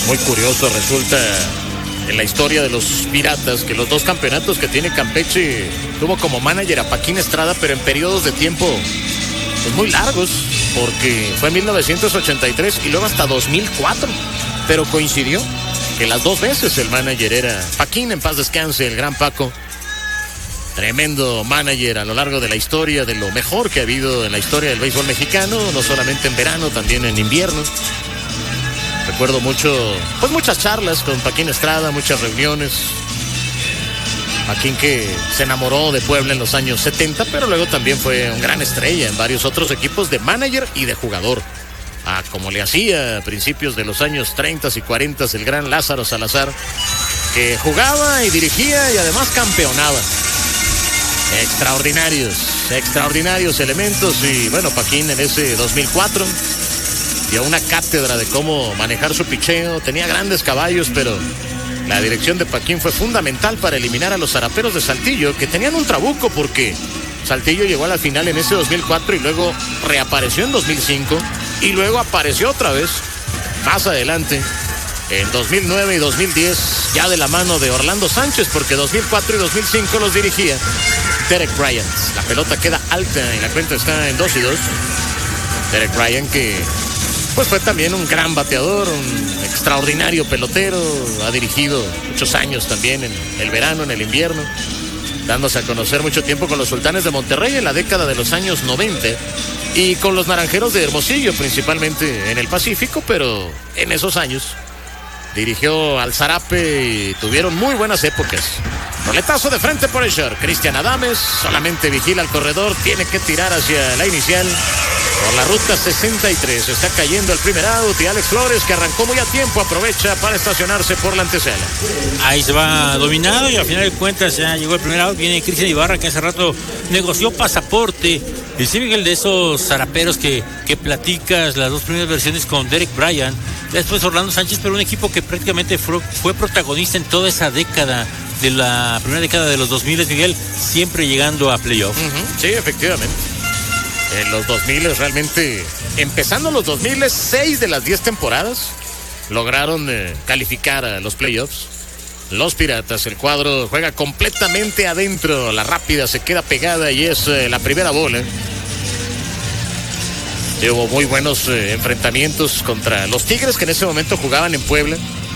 Muy curioso resulta en la historia de los Piratas que los dos campeonatos que tiene Campeche tuvo como manager a Paquín Estrada, pero en periodos de tiempo pues muy largos, porque fue en 1983 y luego hasta 2004, pero coincidió que las dos veces el manager era Paquín, en paz descanse, el gran Paco. Tremendo manager a lo largo de la historia, de lo mejor que ha habido en la historia del béisbol mexicano, no solamente en verano, también en invierno. Recuerdo mucho, pues muchas charlas con Paquín Estrada, muchas reuniones. Paquín que se enamoró de Puebla en los años 70, pero luego también fue un gran estrella en varios otros equipos de manager y de jugador. Como le hacía a principios de los años 30 y 40 el gran Lázaro Salazar, que jugaba y dirigía y además campeonaba. Extraordinarios elementos. Y bueno, Paquín en ese 2004 dio una cátedra de cómo manejar su picheo. Tenía grandes caballos, pero la dirección de Paquín fue fundamental para eliminar a los zaraperos de Saltillo, que tenían un trabuco porque Saltillo llegó a la final en ese 2004 y luego reapareció en 2005 y luego apareció otra vez más adelante en 2009 y 2010, ya de la mano de Orlando Sánchez, porque 2004 y 2005 los dirigía Derek Bryant. La pelota queda alta y la cuenta está en 2-2. Derek Bryant, que pues fue también un gran bateador, un extraordinario pelotero, ha dirigido muchos años también en el verano, en el invierno, dándose a conocer mucho tiempo con los Sultanes de Monterrey en la década de los años 90 y con los Naranjeros de Hermosillo, principalmente en el Pacífico, pero en esos años dirigió al Zarape y tuvieron muy buenas épocas. Roletazo de frente por el short. Cristian Adames solamente vigila al corredor, tiene que tirar hacia la inicial por la ruta 63. Está cayendo el primer out y Alex Flores, que arrancó muy a tiempo, aprovecha para estacionarse por la antesala. Ahí se va dominado y al final de cuentas ya llegó el primer out. Viene Cristian Ibarra, que hace rato negoció pasaporte. Y sí, Miguel, de esos zaraperos que platicas, las dos primeras versiones con Derek Bryant, después Orlando Sánchez, pero un equipo que prácticamente fue protagonista en toda esa década, de la primera década de los 2000, Miguel, siempre llegando a playoff. Sí, efectivamente. En los 2000 realmente, empezando los 2000, 6 de las 10 temporadas lograron calificar a los playoffs. Los Piratas, el cuadro juega completamente adentro, la rápida se queda pegada y es la primera bola. Hubo muy buenos enfrentamientos contra los Tigres, que en ese momento jugaban en Puebla.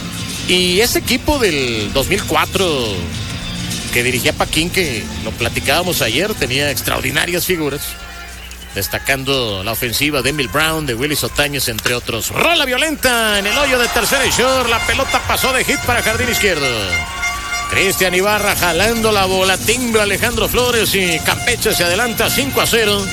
Y ese equipo del 2004 que dirigía Paquín, que lo platicábamos ayer, tenía extraordinarias figuras, destacando la ofensiva de Emil Brown, de Willy Otañez, entre otros. Rola violenta en el hoyo de tercera y short. La pelota pasó de hit para jardín izquierdo. Cristian Ibarra jalando la bola, timbra Alejandro Flores y Campeche se adelanta 5-0.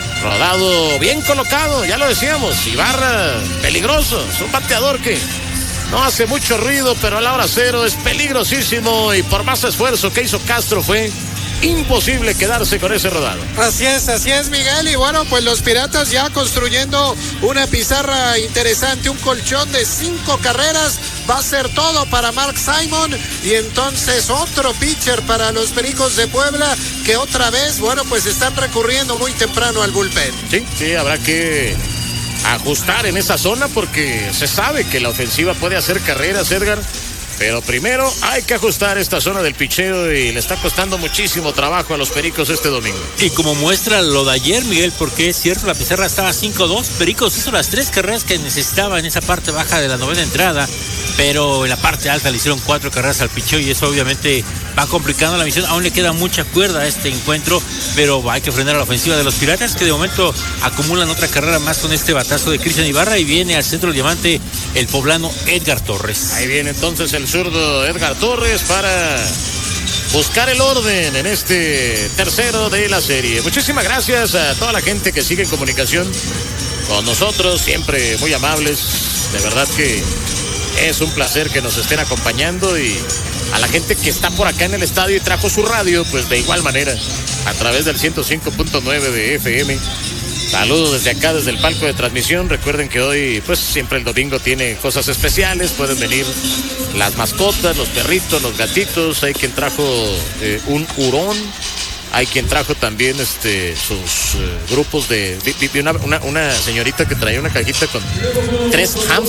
Rodado bien colocado, ya lo decíamos. Ibarra, peligroso, es un bateador que no hace mucho ruido, pero a la hora cero es peligrosísimo y por más esfuerzo que hizo Castro fue imposible quedarse con ese rodado. Así es, Miguel. Y bueno, pues los Piratas ya construyendo una pizarra interesante, un colchón de 5 carreras. Va a ser todo para Mark Simon. Y entonces otro pitcher para los Pericos de Puebla, que otra vez, bueno, pues están recurriendo muy temprano al bullpen. Sí, habrá que ajustar en esa zona porque se sabe que la ofensiva puede hacer carreras, Edgar. Pero primero hay que ajustar esta zona del picheo y le está costando muchísimo trabajo a los Pericos este domingo. Y como muestra lo de ayer, Miguel, porque es cierto, la pizarra estaba 5-2. Pericos hizo las 3 carreras que necesitaba en esa parte baja de la novena entrada, pero en la parte alta le hicieron 4 carreras al picheo y eso obviamente va complicando la misión. Aún le queda mucha cuerda a este encuentro, pero hay que frenar a la ofensiva de los Piratas, que de momento acumulan otra carrera más con este batazo de Cristian Ibarra, y viene al centro del diamante el poblano Edgar Torres. Ahí viene entonces el zurdo Edgar Torres para buscar el orden en este tercero de la serie. Muchísimas gracias a toda la gente que sigue en comunicación con nosotros, siempre muy amables. De verdad que es un placer que nos estén acompañando, y a la gente que está por acá en el estadio y trajo su radio, pues de igual manera, a través del 105.9 de FM. Saludos desde acá, desde el palco de transmisión. Recuerden que hoy, pues siempre el domingo tiene cosas especiales. Pueden venir las mascotas, los perritos, los gatitos. Hay quien trajo un hurón. Hay quien trajo también sus grupos de... Una señorita que traía una cajita con 3 hamsters.